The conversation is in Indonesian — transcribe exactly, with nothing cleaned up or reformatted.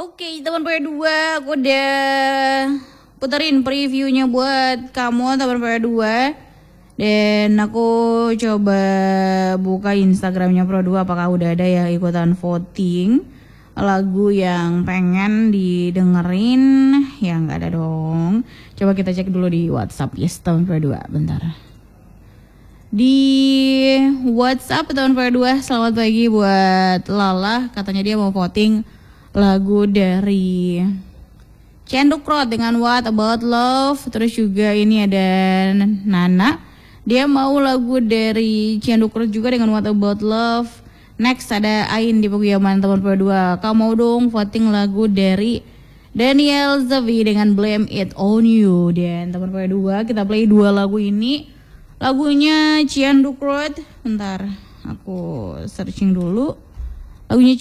Oke, teman P dua, aku udah puterin previewnya buat kamu teman P dua. Dan aku coba buka Instagramnya Pro dua, apakah udah ada ya ikutan voting lagu yang pengen didengerin. Ya nggak ada dong. Coba kita cek dulu di WhatsApp. Yes, teman P dua, bentar. Di WhatsApp teman P dua, selamat pagi buat Lala. Katanya dia mau voting lagu dari Ciandukrot dengan What About Love. Terus juga ini ada Nana, dia mau lagu dari Ciandukrot juga dengan What About Love. Next ada Ain di Peguyaman teman P dua, kamu mau dong voting lagu dari Daniel Zavi dengan Blame It On You. Dan teman P dua, kita play dua lagu ini. Lagunya Ciandukrot, bentar aku searching dulu. Lagunya